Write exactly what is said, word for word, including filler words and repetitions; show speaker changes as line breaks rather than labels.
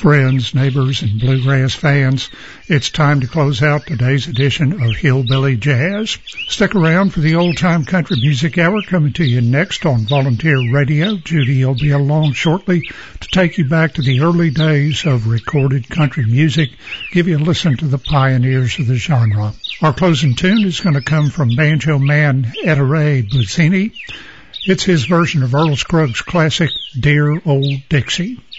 Friends, neighbors, and bluegrass fans, it's time to close out today's edition of Hillbilly Jazz. Stick around for the old-time country music hour coming to you next on Volunteer Radio. Judy will be along shortly to take you back to the early days of recorded country music, give you a listen to the pioneers of the genre. Our closing tune is going to come from banjo man Ettore Buzzini. It's his version of Earl Scruggs' classic, Dear Old Dixie.